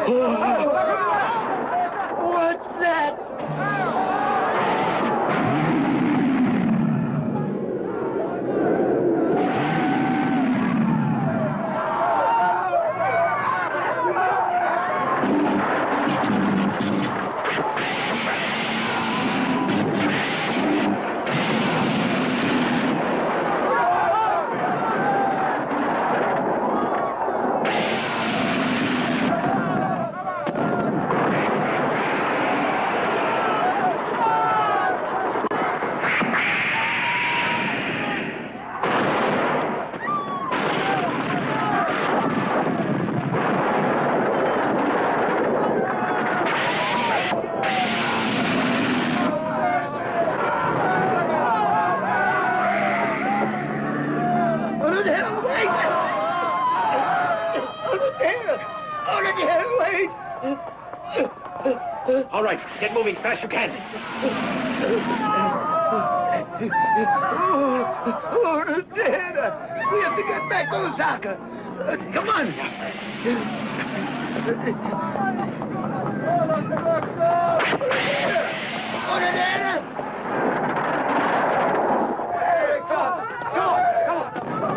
What's that? All right, get moving fast you can. Dad, we have to get back to Osaka. Come on.